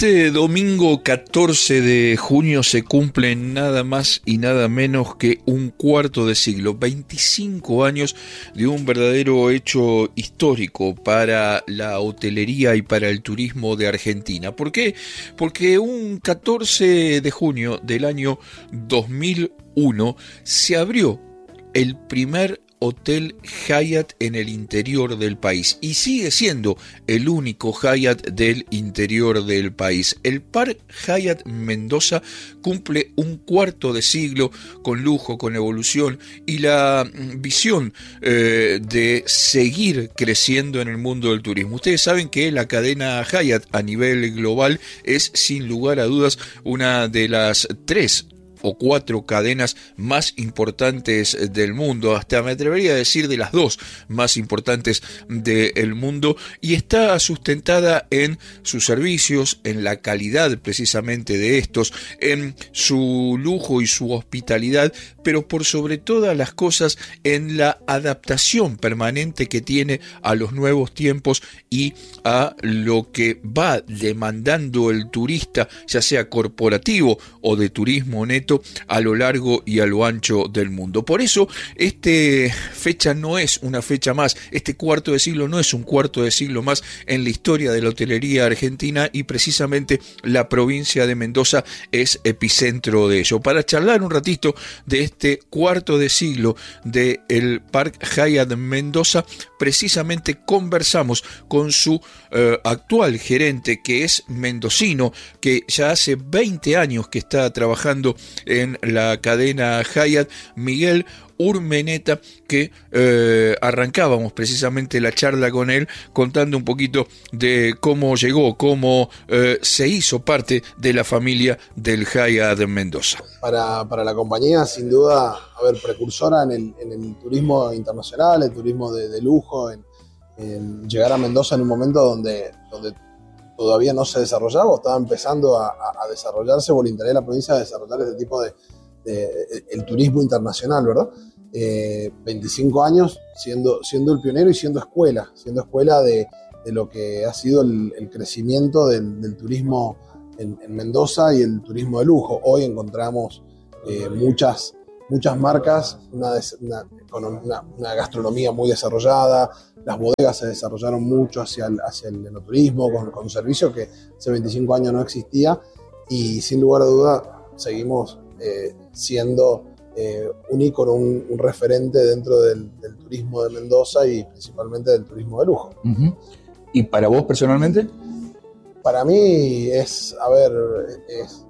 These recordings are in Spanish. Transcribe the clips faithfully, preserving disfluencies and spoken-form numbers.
Este domingo catorce de junio se cumple nada más y nada menos que un cuarto de siglo, veinticinco años de un verdadero hecho histórico para la hotelería y para el turismo de Argentina. ¿Por qué? Porque un catorce de junio del año dos mil uno se abrió el primer Hotel Hyatt en el interior del país y sigue siendo el único Hyatt del interior del país. El Park Hyatt Mendoza cumple un cuarto de siglo con lujo, con evolución y la visión eh, de seguir creciendo en el mundo del turismo. Ustedes saben que la cadena Hyatt a nivel global es sin lugar a dudas una de las tres o cuatro cadenas más importantes del mundo, hasta me atrevería a decir de las dos más importantes del mundo, y está sustentada en sus servicios, en la calidad precisamente de estos, en su lujo y su hospitalidad, pero por sobre todas las cosas en la adaptación permanente que tiene a los nuevos tiempos y a lo que va demandando el turista, ya sea corporativo o de turismo neto, a lo largo y a lo ancho del mundo. Por eso, esta fecha no es una fecha más, este cuarto de siglo no es un cuarto de siglo más en la historia de la hotelería argentina, y precisamente la provincia de Mendoza es epicentro de ello. Para charlar un ratito de este cuarto de siglo del Park Hyatt Mendoza, precisamente conversamos con su eh, actual gerente, que es mendocino, que ya hace veinte años que está trabajando en la cadena Hyatt, Miguel Urmeneta, que eh, arrancábamos precisamente la charla con él contando un poquito de cómo llegó, cómo eh, se hizo parte de la familia del Hyatt de Mendoza. Para, para la compañía, sin duda, a ver, precursora en el, en el turismo internacional, el turismo de, de lujo, en, en llegar a Mendoza en un momento donde, donde todavía no se desarrollaba o estaba empezando a, a desarrollarse, por el interés de la provincia de desarrollar este tipo de, de, de el turismo internacional, ¿verdad? Eh, veinticinco años siendo, siendo el pionero y siendo escuela, siendo escuela de, de lo que ha sido el, el crecimiento del, del turismo en, en Mendoza y el turismo de lujo. Hoy encontramos eh, muchas, muchas marcas, una, una, una, una gastronomía muy desarrollada, las bodegas se desarrollaron mucho hacia el, hacia el enoturismo, con, con servicio que hace veinticinco años no existía, y sin lugar a duda seguimos eh, siendo eh, un ícono, un, un referente dentro del, del turismo de Mendoza y principalmente del turismo de lujo. Uh-huh. ¿Y para vos personalmente? Para mí es, a ver, es,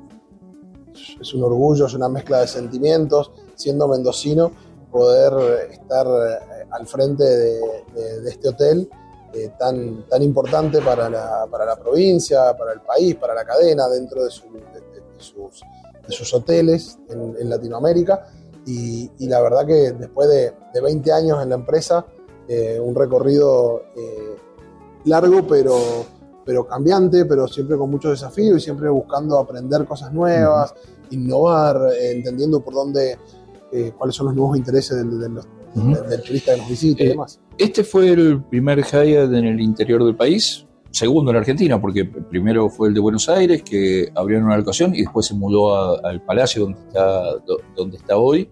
es un orgullo, es una mezcla de sentimientos, siendo mendocino, poder estar al frente de, de, de este hotel eh, tan, tan importante para la, para la provincia, para el país, para la cadena, dentro de, su, de, de, de, sus, de sus hoteles en, en Latinoamérica. Y, y la verdad que después de, de veinte años en la empresa, eh, un recorrido eh, largo, pero, pero cambiante, pero siempre con muchos desafíos y siempre buscando aprender cosas nuevas, uh-huh. innovar, eh, entendiendo por dónde, eh, cuáles son los nuevos intereses del, del, uh-huh. del, del turista que nos visita eh, y demás. Este fue el primer Hyatt en el interior del país, segundo en Argentina, porque primero fue el de Buenos Aires, que abrió en una locación, y después se mudó a, al Palacio donde está, donde está hoy.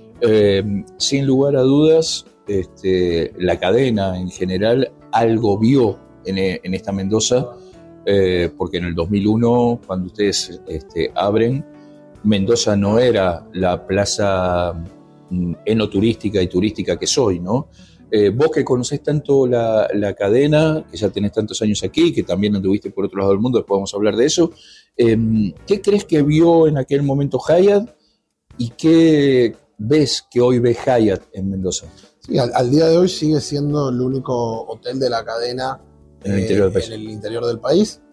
Eh, sin lugar a dudas, este, la cadena en general algo vio en, en esta Mendoza, eh, porque en el dos mil uno, cuando ustedes este, abren, Mendoza no era la plaza mm, enoturística y turística que soy, ¿no? Eh, vos que conocés tanto la, la cadena, que ya tenés tantos años aquí, que también anduviste por otro lado del mundo, después vamos a hablar de eso, eh, ¿qué crees que vio en aquel momento Hyatt y qué ves que hoy ve Hyatt en Mendoza? Sí, al, al día de hoy sigue siendo el único hotel de la cadena en el eh, interior del país. En el interior del país.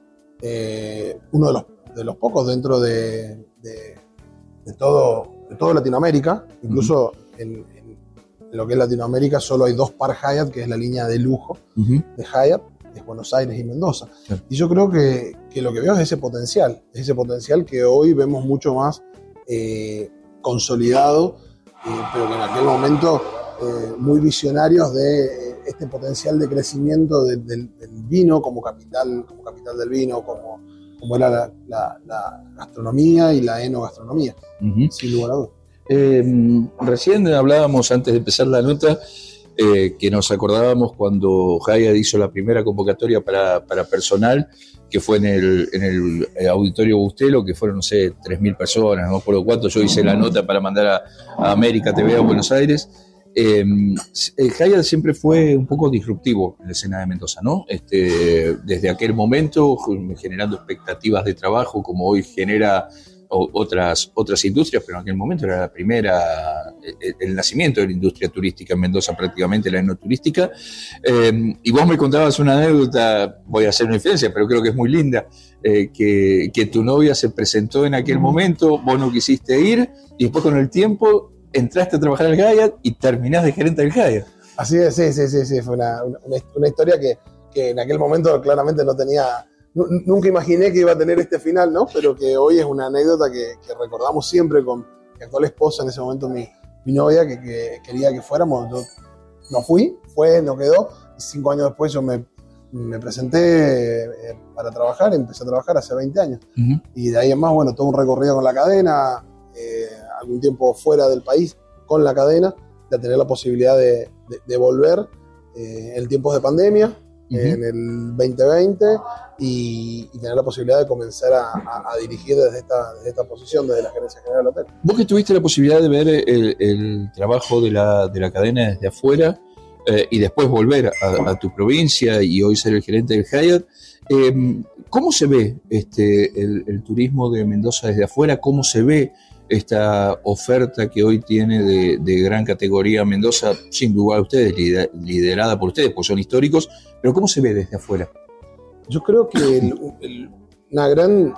Eh, uno de los, de los pocos dentro de, de, de, todo, de todo Latinoamérica, incluso uh-huh. en, en lo que es Latinoamérica solo hay dos Park Hyatt, que es la línea de lujo uh-huh. de Hyatt, es Buenos Aires y Mendoza. Sí. Y yo creo que, que lo que veo es ese potencial, es ese potencial que hoy vemos mucho más eh, consolidado, eh, pero que en aquel momento eh, muy visionarios de eh, este potencial de crecimiento de, de, del vino como capital, como capital del vino, como, como era la, la, la gastronomía y la enogastronomía, uh-huh. sin lugar a dudas. Eh, recién hablábamos, antes de empezar la nota, eh, que nos acordábamos cuando Hyatt hizo la primera convocatoria para, para personal, que fue en el, en el Auditorio Bustelo, que fueron, no sé, tres mil personas, no me acuerdo cuánto. Yo hice la nota para mandar a, a América T V a Buenos Aires. Eh, el Hyatt siempre fue un poco disruptivo en la escena de Mendoza, ¿no? Este, desde aquel momento, generando expectativas de trabajo, como hoy genera otras, otras industrias, pero en aquel momento era la primera, el, el nacimiento de la industria turística en Mendoza, prácticamente la enoturística. Eh, y vos me contabas una anécdota, voy a hacer una infidencia, pero creo que es muy linda, eh, que, que tu novia se presentó en aquel momento, vos no quisiste ir, y después con el tiempo entraste a trabajar al Hyatt y terminás de gerente del Hyatt. Así es, sí, sí, sí, sí. Fue una, una, una historia que, que en aquel momento claramente no tenía, nunca imaginé que iba a tener este final, ¿no? Pero que hoy es una anécdota que, que recordamos siempre con mi actual esposa, en ese momento mi, mi novia, que, que quería que fuéramos. Yo no fui, fue, no quedó. Y cinco años después yo me, me presenté eh, para trabajar, empecé a trabajar hace veinte años. Uh-huh. Y de ahí en más, bueno, todo un recorrido con la cadena, eh, algún tiempo fuera del país con la cadena, de tener la posibilidad de, de, de volver eh, en tiempos de pandemia, uh-huh. eh, en el veinte veinte, y, y tener la posibilidad de comenzar a, a, a dirigir desde esta, desde esta posición, desde la gerencia general del hotel. Vos que tuviste la posibilidad de ver el, el trabajo de la, de la cadena desde afuera, eh, y después volver a, a tu provincia y hoy ser el gerente del Hyatt, eh, ¿cómo se ve este, el, el turismo de Mendoza desde afuera? ¿Cómo se ve esta oferta que hoy tiene de, de gran categoría Mendoza, sin lugar a ustedes, liderada por ustedes, porque son históricos, pero cómo se ve desde afuera? Yo creo que el, el, una gran,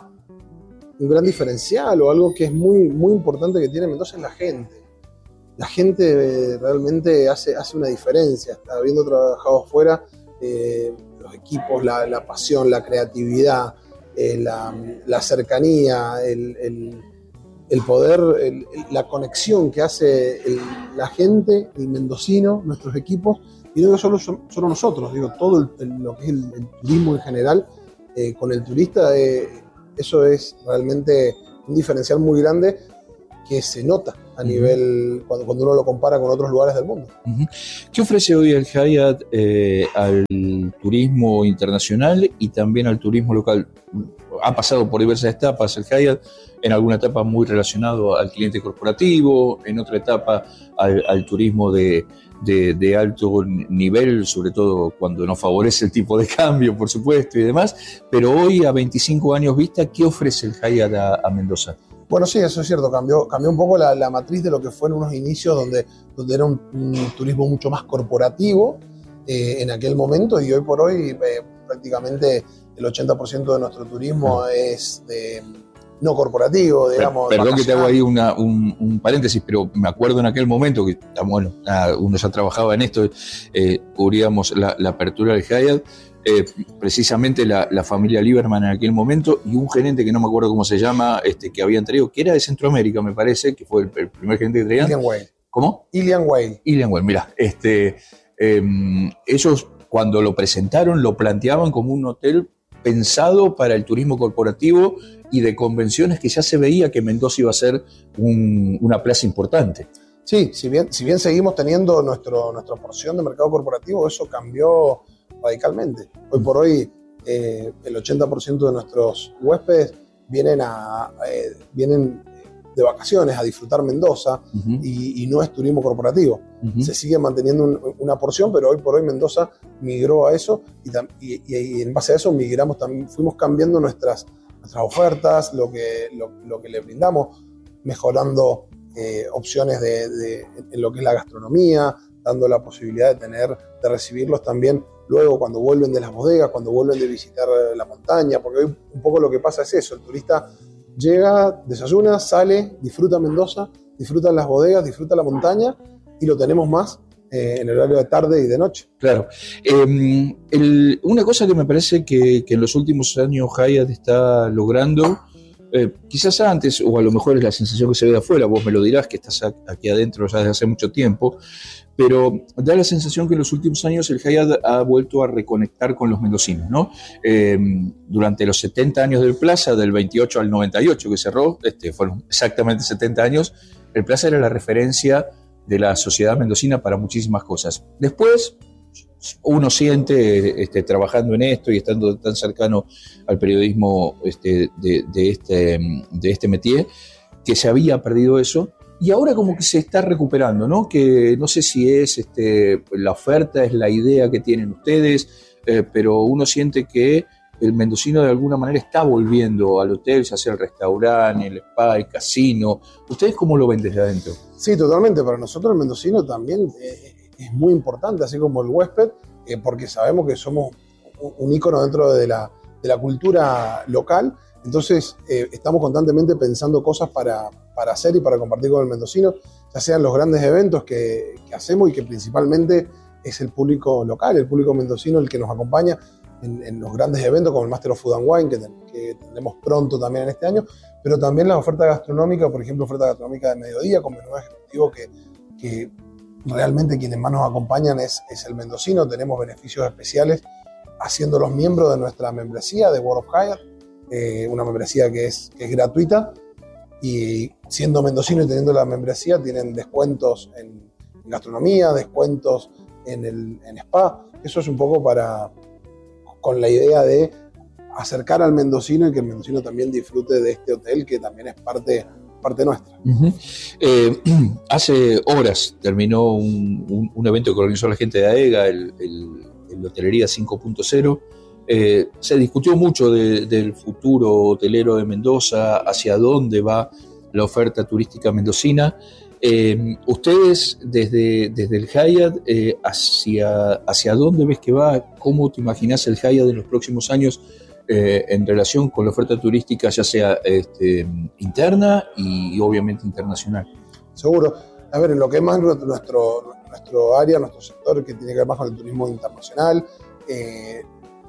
un gran diferencial o algo que es muy, muy importante que tiene Mendoza es la gente. La gente realmente hace, hace una diferencia. Habiendo trabajado afuera, eh, los equipos, la, la pasión, la creatividad, eh, la, la cercanía, el, el el poder, el, la conexión que hace el, la gente, el mendocino, nuestros equipos, y no solo, solo nosotros, digo, todo el, el, lo que es el, el turismo en general, eh, con el turista, eh, eso es realmente un diferencial muy grande que se nota a uh-huh. nivel, cuando, cuando uno lo compara con otros lugares del mundo. Uh-huh. ¿Qué ofrece hoy el Hyatt eh, al turismo internacional y también al turismo local? Ha pasado por diversas etapas el Hyatt, en alguna etapa muy relacionado al cliente corporativo, en otra etapa al, al turismo de, de, de alto nivel, sobre todo cuando no favorece el tipo de cambio, por supuesto, y demás. Pero hoy, a veinticinco años vista, ¿qué ofrece el Hyatt a, a Mendoza? Bueno, sí, eso es cierto, cambió, cambió un poco la, la matriz de lo que fue en unos inicios donde, donde era un, un turismo mucho más corporativo eh, en aquel momento, y hoy por hoy eh, prácticamente el ochenta por ciento de nuestro turismo es de, no corporativo, digamos. Perdón que te hago ahí una, un, un paréntesis, pero me acuerdo en aquel momento que, bueno, uno ya trabajaba en esto, eh, cubríamos la, la apertura del Hyatt, eh, precisamente la, la familia Lieberman en aquel momento, y un gerente que no me acuerdo cómo se llama, este, que habían traído, que era de Centroamérica, me parece, que fue el, el primer gerente que traían. Ilian Whale. ¿Cómo? Ilian Whale. Ilian Whale, mirá, este, eh, ellos cuando lo presentaron lo planteaban como un hotel pensado para el turismo corporativo y de convenciones, que ya se veía que Mendoza iba a ser un, una plaza importante. Sí, si bien, si bien seguimos teniendo nuestro, nuestra porción de mercado corporativo, eso cambió radicalmente. Hoy por hoy, eh, el ochenta por ciento de nuestros huéspedes vienen, a, eh, vienen de vacaciones a disfrutar Mendoza, uh-huh. y, y no es turismo corporativo. Uh-huh. Se sigue manteniendo un, una porción, pero hoy por hoy Mendoza migró a eso y, y, y en base a eso migramos también, fuimos cambiando nuestras, nuestras ofertas, lo que, lo, lo que le brindamos, mejorando eh, opciones de, de, en lo que es la gastronomía, dando la posibilidad de tener, de recibirlos también luego cuando vuelven de las bodegas, cuando vuelven de visitar la montaña, porque hoy un poco lo que pasa es eso, el turista llega, desayuna, sale, disfruta Mendoza, disfruta las bodegas, disfruta la montaña, y lo tenemos más eh, en el horario de tarde y de noche. Claro. Eh, el, una cosa que me parece que, que en los últimos años Hyatt está logrando, eh, quizás antes, o a lo mejor es la sensación que se ve de afuera, vos me lo dirás, que estás aquí adentro ya desde hace mucho tiempo, pero da la sensación que en los últimos años el Hyatt ha vuelto a reconectar con los mendocinos, ¿no? Eh, durante los setenta años del Plaza, del veintiocho al noventa y ocho que cerró, este, fueron exactamente setenta años, el Plaza era la referencia de la sociedad mendocina para muchísimas cosas. Después, uno siente, este, trabajando en esto y estando tan cercano al periodismo este, de, de, este, de este métier, que se había perdido eso, y ahora como que se está recuperando, ¿no? Que no sé si es este, la oferta, es la idea que tienen ustedes, eh, pero uno siente que el mendocino de alguna manera está volviendo al hotel, ya sea el restaurante, el spa, el casino. ¿Ustedes cómo lo ven desde adentro? Sí, totalmente. Para nosotros el mendocino también eh, es muy importante, así como el huésped, eh, porque sabemos que somos un ícono dentro de la, de la cultura local. Entonces eh, estamos constantemente pensando cosas para, para hacer y para compartir con el mendocino, ya sean los grandes eventos que, que hacemos y que principalmente es el público local, el público mendocino el que nos acompaña en, en los grandes eventos como el Master of Food and Wine, que, ten, que tendremos pronto también en este año, pero también las ofertas gastronómicas, por ejemplo, oferta gastronómica de mediodía con menú ejecutivo que, que realmente quienes más nos acompañan es, es el mendocino. Tenemos beneficios especiales haciéndolos miembros de nuestra membresía de World of Hyatt, eh, una membresía que es, que es gratuita, y siendo mendocino y teniendo la membresía tienen descuentos en, en gastronomía, descuentos en, el, en spa. Eso es un poco para, con la idea de acercar al mendocino y que el mendocino también disfrute de este hotel que también es parte, parte nuestra. Uh-huh. Eh, hace horas terminó un, un, un evento que organizó la gente de AEGA, el, el, el Hotelería cinco punto cero. Eh, se discutió mucho de, del futuro hotelero de Mendoza, hacia dónde va la oferta turística mendocina. Eh, ustedes desde, desde el Hyatt, eh, hacia, ¿hacia dónde ves que va? ¿Cómo te imaginas el Hyatt en los próximos años eh, en relación con la oferta turística, ya sea este, interna y, y obviamente internacional? Seguro. A ver, en lo que es más nuestro, nuestro área, nuestro sector, que tiene que ver más con el turismo internacional, eh,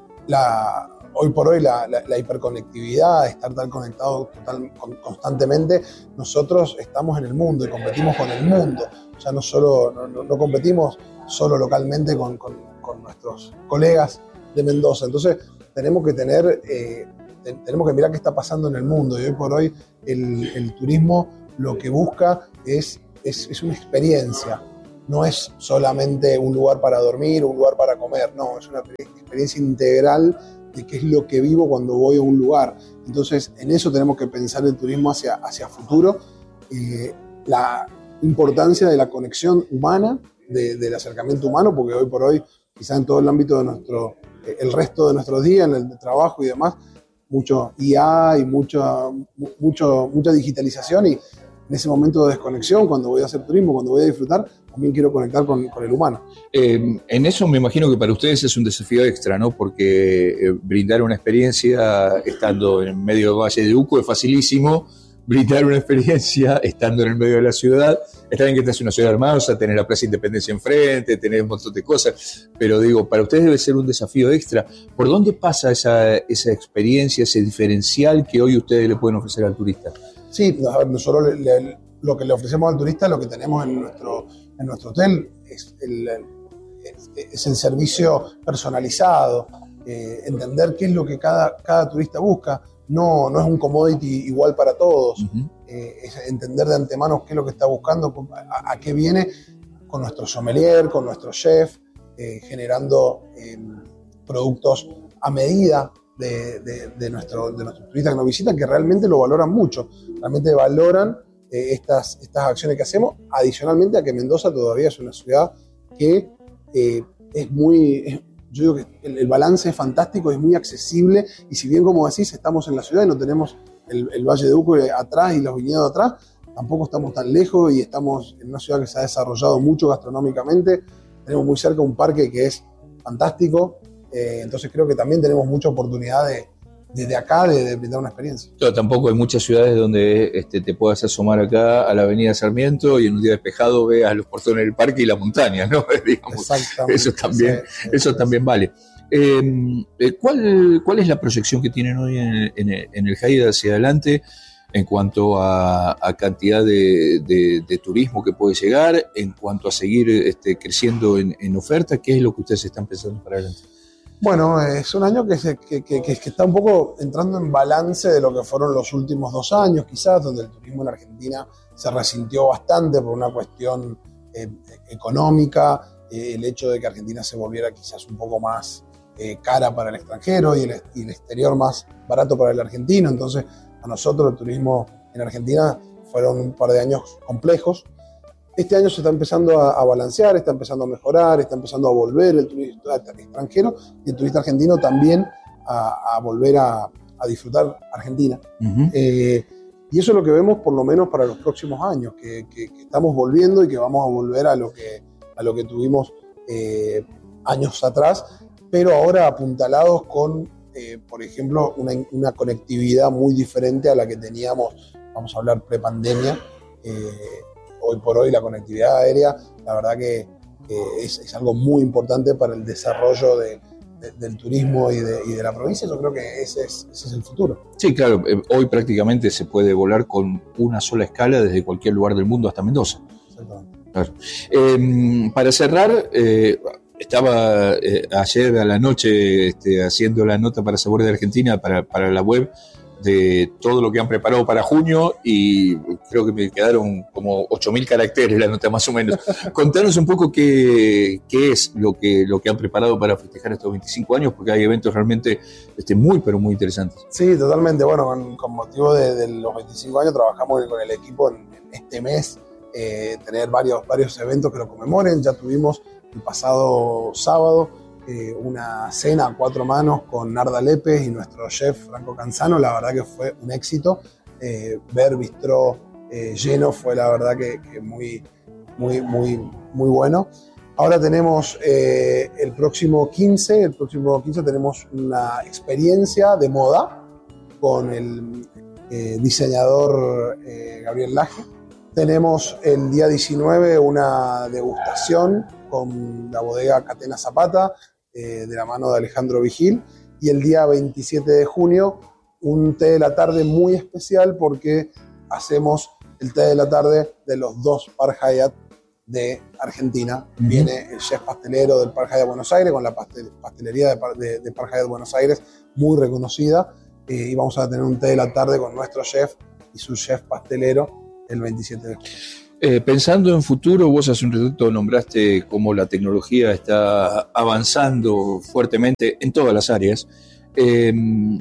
La, hoy por hoy la, la, la hiperconectividad, estar tan conectados total, con, constantemente, nosotros estamos en el mundo y competimos con el mundo. O sea, no, solo, no, no competimos solo localmente con, con, con nuestros colegas de Mendoza. Entonces tenemos que tener, eh, te, tenemos que mirar qué está pasando en el mundo, y hoy por hoy el, el turismo lo que busca es, es, es una experiencia. No es solamente un lugar para dormir, un lugar para comer, no, es una experiencia integral de qué es lo que vivo cuando voy a un lugar. Entonces, en eso tenemos que pensar el turismo hacia, hacia futuro, eh, la importancia de la conexión humana, de, del acercamiento humano, porque hoy por hoy, quizá en todo el ámbito de nuestro, eh, el resto de nuestros días, en el trabajo y demás, mucho I A y mucha, mucho, mucha digitalización, y en ese momento de desconexión, cuando voy a hacer turismo, cuando voy a disfrutar, también quiero conectar con, con el humano. Eh, en eso me imagino que para ustedes es un desafío extra, ¿no? Porque eh, brindar una experiencia estando en medio del Valle de Uco es facilísimo, brindar una experiencia estando en el medio de la ciudad, está bien que esta es una ciudad hermosa, tener la Plaza Independencia enfrente, tener un montón de cosas, pero digo, para ustedes debe ser un desafío extra. ¿Por dónde pasa esa, esa experiencia, ese diferencial que hoy ustedes le pueden ofrecer al turista? Sí, a ver, nosotros le, le, lo que le ofrecemos al turista, lo que tenemos en nuestro, en nuestro hotel, es el, es, es el servicio personalizado, eh, entender qué es lo que cada, cada turista busca. No, no es un commodity igual para todos. Uh-huh. eh, es entender de antemano qué es lo que está buscando, a, a qué viene, con nuestro sommelier, con nuestro chef, eh, generando eh, productos a medida De, de, de, nuestro, de nuestros turistas que nos visitan, que realmente lo valoran mucho, realmente valoran eh, estas, estas acciones que hacemos, adicionalmente a que Mendoza todavía es una ciudad que eh, es muy, es, yo digo que el, el balance es fantástico, es muy accesible, y si bien, como decís, estamos en la ciudad y no tenemos el, el Valle de Uco atrás y los viñedos atrás, tampoco estamos tan lejos y estamos en una ciudad que se ha desarrollado mucho gastronómicamente, tenemos muy cerca un parque que es fantástico. Eh, entonces creo que también tenemos mucha oportunidad de, desde acá de, de brindar una experiencia. Claro, tampoco hay muchas ciudades donde este, te puedas asomar acá a la avenida Sarmiento y en un día despejado veas los portones del parque y la montaña, ¿no? Digamos, exactamente. Eso también, sí, eso sí, también sí. vale. Eh, ¿cuál, ¿Cuál es la proyección que tienen hoy en el, en el, en el Hyatt hacia adelante? en cuanto a, a cantidad de, de, de turismo que puede llegar, en cuanto a seguir este, creciendo en, en oferta? ¿Qué es lo que ustedes están pensando para adelante? Bueno, es un año que, se, que, que, que está un poco entrando en balance de lo que fueron los últimos dos años, quizás, donde el turismo en Argentina se resintió bastante por una cuestión eh, económica, eh, el hecho de que Argentina se volviera quizás un poco más eh, cara para el extranjero y el, y el exterior más barato para el argentino. Entonces, a nosotros el turismo en Argentina fueron un par de años complejos. Este año se está empezando a, a balancear, está empezando a mejorar, está empezando a volver el turista extranjero y el turista argentino también a, a volver a, a disfrutar Argentina. Uh-huh. Eh, y eso es lo que vemos por lo menos para los próximos años, que, que, que estamos volviendo y que vamos a volver a lo que, a lo que tuvimos eh, años atrás, pero ahora apuntalados con, eh, por ejemplo, una, una conectividad muy diferente a la que teníamos, vamos a hablar prepandemia. Eh, Hoy por hoy la conectividad aérea, la verdad que, que es, es algo muy importante para el desarrollo de, de, del turismo y de, y de la provincia. Yo creo que ese es, ese es el futuro. Sí, claro, hoy prácticamente se puede volar con una sola escala desde cualquier lugar del mundo hasta Mendoza. Exactamente. Claro. Eh, para cerrar, eh, estaba eh, ayer a la noche este, haciendo la nota para Sabores de Argentina para, para la web, de todo lo que han preparado para junio, y creo que me quedaron como ocho mil caracteres la nota más o menos. Contanos un poco qué, qué es lo que, lo que han preparado para festejar estos veinticinco años, porque hay eventos realmente este, muy, pero muy interesantes. Sí, totalmente. Bueno, con, con motivo de, de los veinticinco años trabajamos con el equipo en, en este mes, eh, tener varios, varios eventos que lo conmemoren. Ya tuvimos el pasado sábado Eh, una cena a cuatro manos con Narda Lépez y nuestro chef Franco Canzano. La verdad que fue un éxito. Eh, ver Bistró eh, lleno fue la verdad que, que muy, muy, muy, muy bueno. Ahora tenemos eh, el próximo quince, el próximo quince tenemos una experiencia de moda con el eh, diseñador eh, Gabriel Laje. Tenemos el día diecinueve una degustación con la bodega Catena Zapata, eh, de la mano de Alejandro Vigil, y el día veintisiete de junio un té de la tarde muy especial, porque hacemos el té de la tarde de los dos Park Hyatt de Argentina. Uh-huh. Viene el chef pastelero del Park Hyatt Buenos Aires, con la pastel, pastelería de, de, de Park Hyatt Buenos Aires, muy reconocida, eh, y vamos a tener un té de la tarde con nuestro chef y su chef pastelero el veintisiete de junio. Eh, pensando en futuro, vos hace un ratito nombraste cómo la tecnología está avanzando fuertemente en todas las áreas. Eh,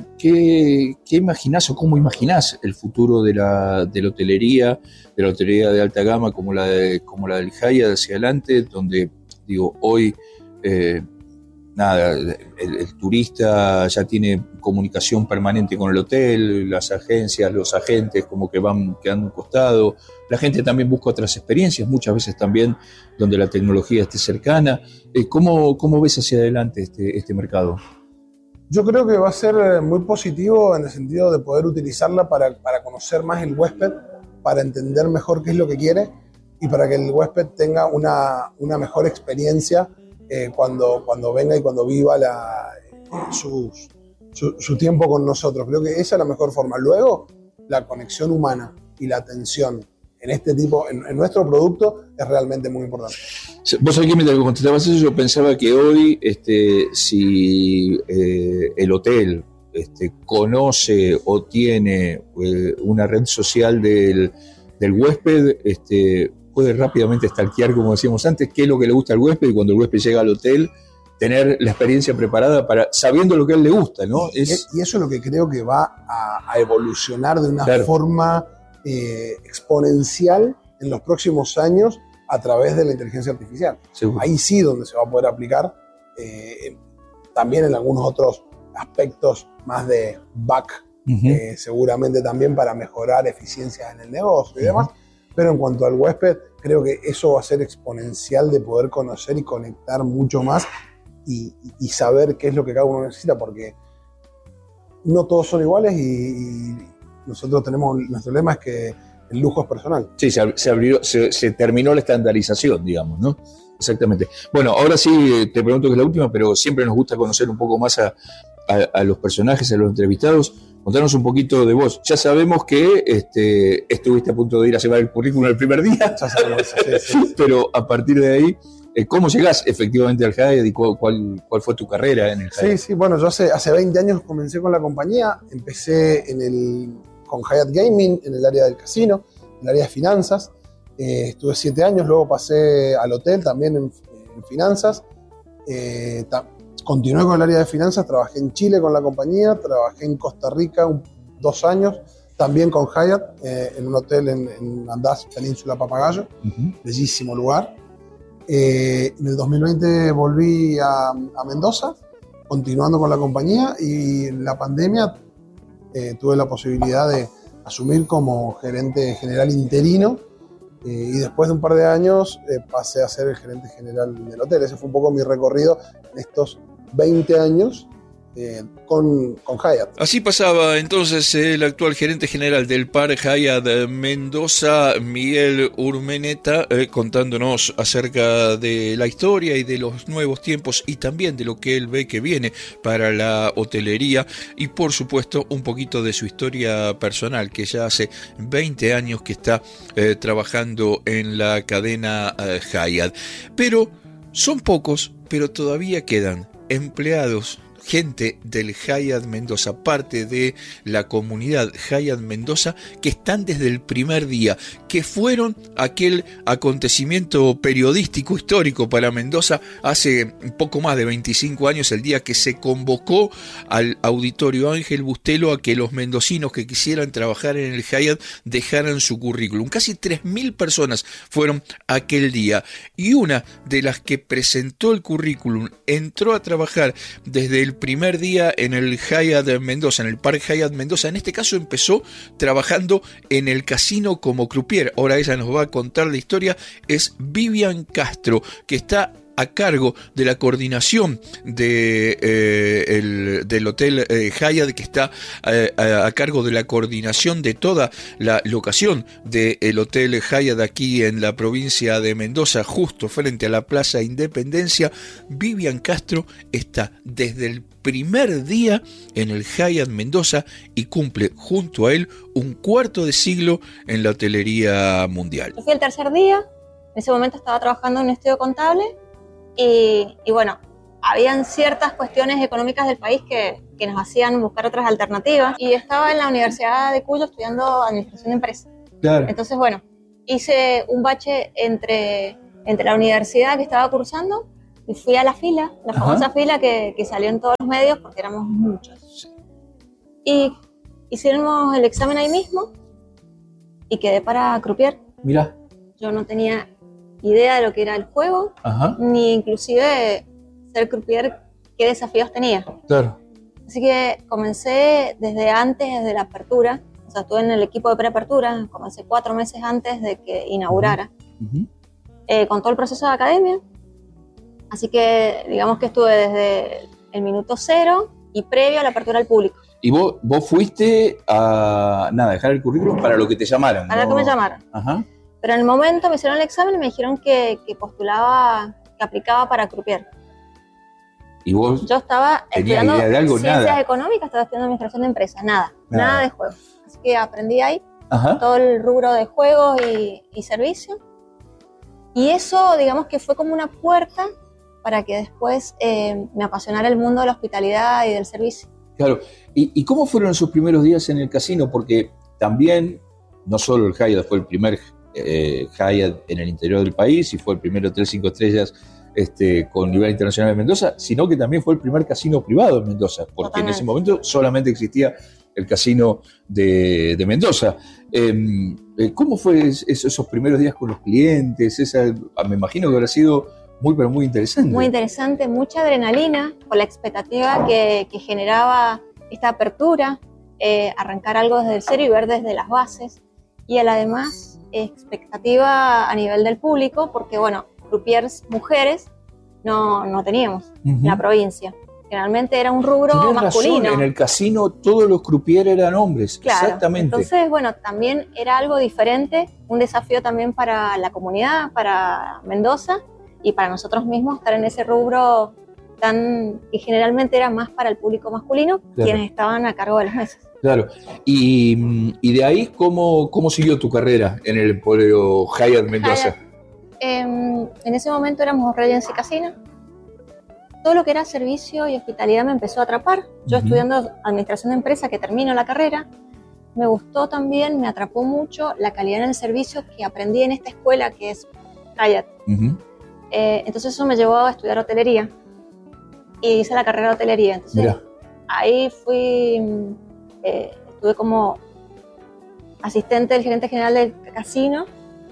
¿qué, ¿Qué imaginás o cómo imaginás el futuro de la, de la hotelería, de la hotelería de alta gama como la, de, como la del Hyatt hacia adelante, donde, digo, hoy eh, nada, el, el turista ya tiene comunicación permanente con el hotel, las agencias, los agentes como que van quedando a un costado, la gente también busca otras experiencias, muchas veces también donde la tecnología esté cercana. ¿Cómo, cómo ves hacia adelante este, este mercado? Yo creo que va a ser muy positivo en el sentido de poder utilizarla para, para conocer más el huésped, para entender mejor qué es lo que quiere y para que el huésped tenga una, una mejor experiencia eh, cuando, cuando venga y cuando viva la, su, su, su tiempo con nosotros. Creo que esa es la mejor forma. Luego, la conexión humana y la atención en este tipo, en, en nuestro producto, es realmente muy importante. Vos aquí mientras que contestabas eso, yo pensaba que hoy, este, si eh, el hotel este, conoce o tiene eh, una red social del, del huésped, este, puede rápidamente stalkear, como decíamos antes, qué es lo que le gusta al huésped, y cuando el huésped llega al hotel, tener la experiencia preparada para sabiendo lo que a él le gusta, ¿no? Y, es, y eso es lo que creo que va a, a evolucionar de una claro. forma eh, exponencial en los próximos años a través de la inteligencia artificial. Seguro. Ahí sí donde se va a poder aplicar, eh, también en algunos otros aspectos más de back, uh-huh. eh, seguramente también para mejorar eficiencias en el negocio y uh-huh. demás, pero en cuanto al huésped, creo que eso va a ser exponencial de poder conocer y conectar mucho más y, y saber qué es lo que cada uno necesita, porque no todos son iguales y, y nosotros tenemos, nuestro lema es que el lujo es personal. Sí, se, se, abrió, se, se terminó la estandarización, digamos, ¿no? Exactamente. Bueno, ahora sí te pregunto que es la última, pero siempre nos gusta conocer un poco más a, a, a los personajes, a los entrevistados, contanos un poquito de vos. Ya sabemos que este, estuviste a punto de ir a llevar el currículum el primer día, Ya sabemos, sí, sí. pero a partir de ahí, eh, ¿cómo llegás efectivamente al Hyatt y cuál, cuál, cuál fue tu carrera en el Hyatt? Sí, sí, bueno, yo hace, hace veinte años comencé con la compañía, empecé en el, con Hyatt Gaming en el área del casino, en el área de finanzas, eh, estuve siete años, luego pasé al hotel también en, en finanzas, eh, ta, continué con el área de finanzas, trabajé en Chile con la compañía, trabajé en Costa Rica un, dos años, también con Hyatt, eh, en un hotel en, en Andaz, Península Papagayo, uh-huh. Bellísimo lugar. Eh, en el dos mil veinte volví a, a Mendoza, continuando con la compañía, y en la pandemia eh, tuve la posibilidad de asumir como gerente general interino, eh, y después de un par de años eh, pasé a ser el gerente general del hotel. Ese fue un poco mi recorrido en estos veinte años eh, con, con Hyatt. Así pasaba entonces el actual gerente general del Park Hyatt Mendoza, Miguel Urmeneta, eh, contándonos acerca de la historia y de los nuevos tiempos y también de lo que él ve que viene para la hotelería y por supuesto un poquito de su historia personal, que ya hace veinte años que está eh, trabajando en la cadena eh, Hyatt. Pero son pocos, pero todavía quedan empleados, gente del Hyatt Mendoza, parte de la comunidad Hyatt Mendoza, que están desde el primer día, que fueron aquel acontecimiento periodístico histórico para Mendoza hace un poco más de veinticinco años, el día que se convocó al Auditorio Ángel Bustelo a que los mendocinos que quisieran trabajar en el Hyatt dejaran su currículum. Casi tres mil personas fueron aquel día, y una de las que presentó el currículum entró a trabajar desde el primer día en el Hyatt Mendoza, en el Park Hyatt Mendoza. En este caso empezó trabajando en el casino como croupier. Ahora ella nos va a contar la historia. Es Vivian Castro, que está a cargo de la coordinación de, eh, el, del hotel eh, Hyatt, que está eh, a, a cargo de la coordinación de toda la locación del hotel Hyatt aquí en la provincia de Mendoza, justo frente a la Plaza Independencia. Vivian Castro está desde el primer día en el Hyatt Mendoza y cumple junto a él un cuarto de siglo en la hotelería mundial. Fui el tercer día, en ese momento estaba trabajando en un estudio contable. Y, y bueno, habían ciertas cuestiones económicas del país que, que nos hacían buscar otras alternativas. Y estaba en la Universidad de Cuyo estudiando Administración de Empresas. Claro. Entonces, bueno, hice un bache entre, entre la universidad que estaba cursando y fui a la fila, la famosa Ajá. fila que, que salió en todos los medios porque éramos muchos. Y hicimos el examen ahí mismo y quedé para croupier. Mirá. Yo no tenía idea de lo que era el juego, Ajá. ni inclusive ser croupier, qué desafíos tenía. Claro. Así que comencé desde antes, desde la apertura, o sea, estuve en el equipo de preapertura, comencé cuatro meses antes de que inaugurara, uh-huh. eh, con todo el proceso de academia. Así que digamos que estuve desde el minuto cero y previo a la apertura al público. Y vos, vos fuiste a, nada, dejar el currículum para lo que te llamaron. Para ¿no? lo que me llamaron. Ajá. Pero en el momento me hicieron el examen y me dijeron que, que postulaba, que aplicaba para croupier. ¿Y vos? Yo estaba estudiando idea de algo? ciencias nada. económicas, estaba estudiando administración de empresas, nada, nada, nada de juegos. Así que aprendí ahí Ajá. todo el rubro de juegos y, y servicio. Y eso, digamos que fue como una puerta para que después eh, me apasionara el mundo de la hospitalidad y del servicio. Claro. ¿Y, y cómo fueron sus primeros días en el casino? Porque también, no solo el Hyatt fue el primer Eh, Hyatt en el interior del país y fue el primer hotel cinco estrellas este, con nivel internacional en Mendoza, sino que también fue el primer casino privado en Mendoza, porque Totalmente. En ese momento solamente existía el casino de, de Mendoza. Eh, ¿Cómo fue eso, esos primeros días con los clientes? Esa, me imagino que habrá sido muy, pero muy interesante. Muy interesante, mucha adrenalina, con la expectativa que, que generaba esta apertura, eh, arrancar algo desde el cero y ver desde las bases, y además expectativa a nivel del público, porque bueno, croupiers mujeres no, no teníamos uh-huh. en la provincia. Generalmente era un rubro Tienes masculino. Razón, en el casino todos los croupiers eran hombres, claro. Exactamente. Entonces, bueno, también era algo diferente, un desafío también para la comunidad, para Mendoza y para nosotros mismos estar en ese rubro están, y generalmente era más para el público masculino, claro, quienes estaban a cargo de las mesas. Claro. Y, y de ahí, ¿cómo, cómo siguió tu carrera en el Emporio Hyatt Mendoza? Hyatt, eh, en ese momento éramos Regency Casino. Todo lo que era servicio y hospitalidad me empezó a atrapar. Yo uh-huh. estudiando administración de empresa, que termino la carrera, me gustó también, me atrapó mucho la calidad en el servicio que aprendí en esta escuela que es Hyatt. Uh-huh. Eh, entonces eso me llevó a estudiar hotelería y hice la carrera de hotelería. Entonces Mira. ahí fui, eh, estuve como asistente del gerente general del casino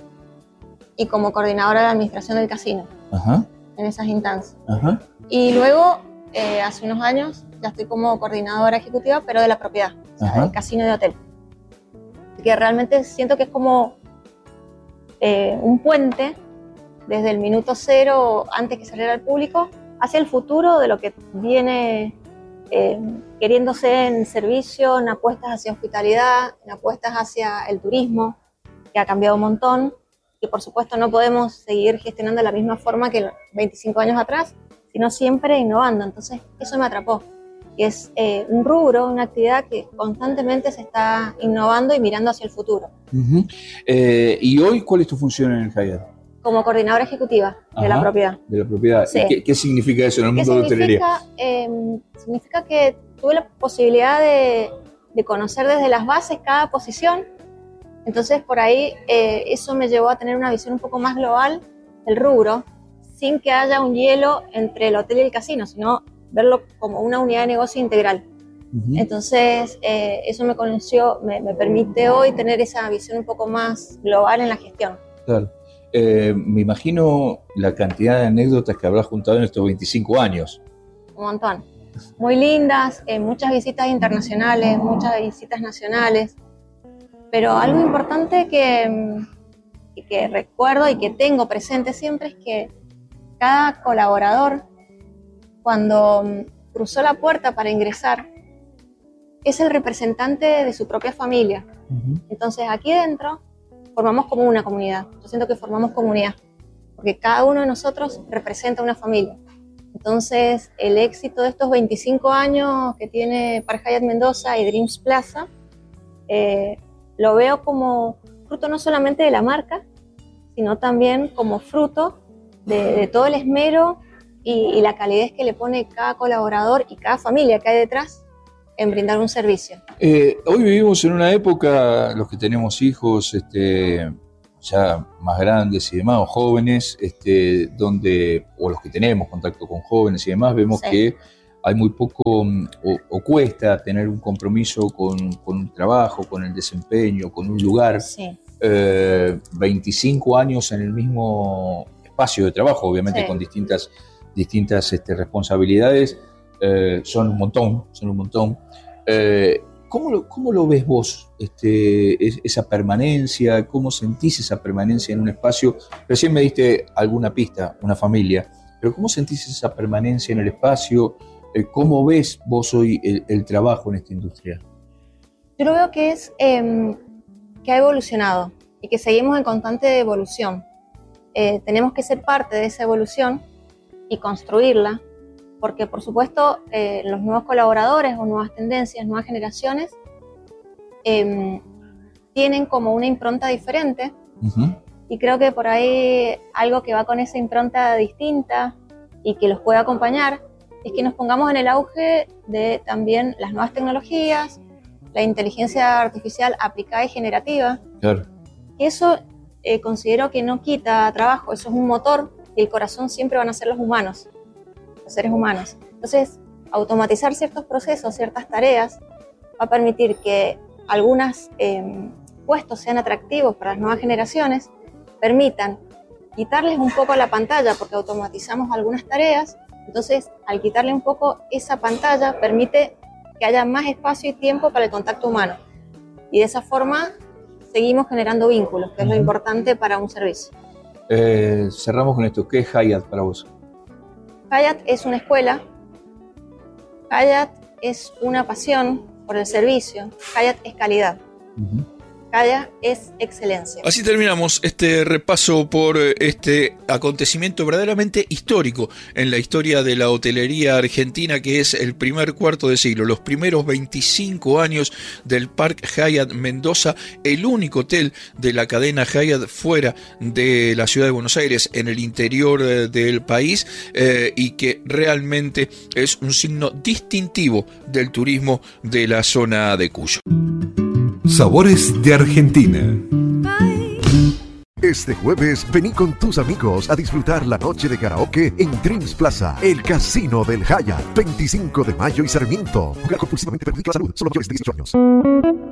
y como coordinadora de administración del casino. Uh-huh. En esas instancias. Uh-huh. Y luego, eh, hace unos años, ya estoy como coordinadora ejecutiva, pero de la propiedad, o sea, uh-huh. del casino y de hotel. Que realmente siento que es como eh, un puente desde el minuto cero, antes que saliera al público, hacia el futuro de lo que viene eh, queriéndose en servicio, en apuestas hacia hospitalidad, en apuestas hacia el turismo, que ha cambiado un montón, que por supuesto no podemos seguir gestionando de la misma forma que veinticinco años atrás, sino siempre innovando. Entonces eso me atrapó. Y es eh, un rubro, una actividad que constantemente se está innovando y mirando hacia el futuro. Uh-huh. Eh, ¿Y hoy cuál es tu función en el Hyatt? Como coordinadora ejecutiva Ajá, de la propiedad. De la propiedad. Sí. ¿Qué, ¿Qué significa eso en el mundo de la hotelería? Eh, significa que tuve la posibilidad de, de conocer desde las bases cada posición. Entonces por ahí eh, eso me llevó a tener una visión un poco más global del rubro, sin que haya un hielo entre el hotel y el casino, sino verlo como una unidad de negocio integral. Uh-huh. Entonces eh, eso me conoció, me, me permite hoy tener esa visión un poco más global en la gestión. Claro. Eh, me imagino la cantidad de anécdotas que habrás juntado en estos veinticinco años. Un montón. Muy lindas, eh, muchas visitas internacionales, muchas visitas nacionales. Pero algo importante que, que recuerdo y que tengo presente siempre es que cada colaborador, cuando cruzó la puerta para ingresar, es el representante de su propia familia. Uh-huh. Entonces aquí dentro formamos como una comunidad. Yo siento que formamos comunidad, porque cada uno de nosotros representa una familia. Entonces el éxito de estos veinticinco años que tiene Park Hyatt Mendoza y Dreams Plaza, eh, lo veo como fruto no solamente de la marca, sino también como fruto de, de todo el esmero y, y la calidez que le pone cada colaborador y cada familia que hay detrás en brindar un servicio. Eh, hoy vivimos en una época, los que tenemos hijos este, ya más grandes y demás, o jóvenes, este, donde, o los que tenemos contacto con jóvenes y demás, vemos sí. que hay muy poco, o, o cuesta tener un compromiso con, con un trabajo, con el desempeño, con un lugar. Sí. Eh, veinticinco años en el mismo espacio de trabajo, obviamente sí. con distintas, distintas este, responsabilidades, eh, son un montón, son un montón. Eh, ¿cómo, lo, ¿Cómo lo ves vos, este, es, esa permanencia? ¿Cómo sentís esa permanencia en un espacio? Recién me diste alguna pista, una familia, pero ¿cómo sentís esa permanencia en el espacio? ¿Cómo ves vos hoy el, el trabajo en esta industria? Yo lo veo que es eh, que ha evolucionado y que seguimos en constante evolución. Eh, tenemos que ser parte de esa evolución y construirla, porque por supuesto eh, los nuevos colaboradores o nuevas tendencias, nuevas generaciones eh, tienen como una impronta diferente. Uh-huh. Y creo que por ahí algo que va con esa impronta distinta y que los puede acompañar es que nos pongamos en el auge de también las nuevas tecnologías, la inteligencia artificial aplicada y generativa. Claro. Eso eh, considero que no quita trabajo, eso es un motor y el corazón siempre van a ser los humanos, los seres humanos. Entonces, automatizar ciertos procesos, ciertas tareas, va a permitir que algunos eh, puestos sean atractivos para las nuevas generaciones, permitan quitarles un poco la pantalla porque automatizamos algunas tareas. Entonces, al quitarle un poco esa pantalla, permite que haya más espacio y tiempo para el contacto humano. Y de esa forma, seguimos generando vínculos, que es lo importante para un servicio. Eh, cerramos con esto. ¿Qué es Hyatt para vos? Hyatt es una escuela. Hyatt es una pasión por el servicio. Hyatt es calidad. Uh-huh. Hyatt es excelencia. Así terminamos este repaso por este acontecimiento verdaderamente histórico en la historia de la hotelería argentina, que es el primer cuarto de siglo, los primeros veinticinco años del Park Hyatt Mendoza, el único hotel de la cadena Hyatt fuera de la ciudad de Buenos Aires, en el interior del país, eh, y que realmente es un signo distintivo del turismo de la zona de Cuyo. Sabores de Argentina. Este jueves, vení con tus amigos a disfrutar la noche de karaoke en Dreams Plaza, el casino del Hyatt, veinticinco de mayo y Sarmiento. Jugar compulsivamente perjudica la salud, solo mayores de dieciocho años.